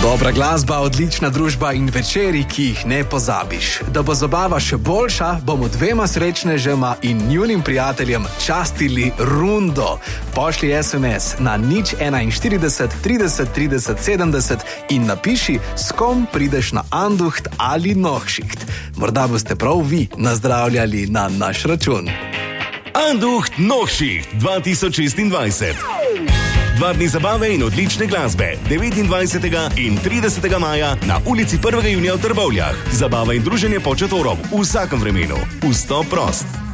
Dobra glasba, odlična družba in večeri, ki jih ne pozabiš. Da bo zabava še boljša, bomo dvema srečnežema in njunim prijateljem častili rundo. Pošli SMS na 041 30 30 70 in napiši, s kom prideš na Anducht ali Nohšicht. Morda boste prav vi nazdravljali na naš račun. Anducht Nohšicht 2026. 2 dni zabave in odlične glasbe. 29. in 30. maja na ulici 1. junija v Trbovljah. Zabava in druženje pod četorom v vsakem vremenu. Vstop prost.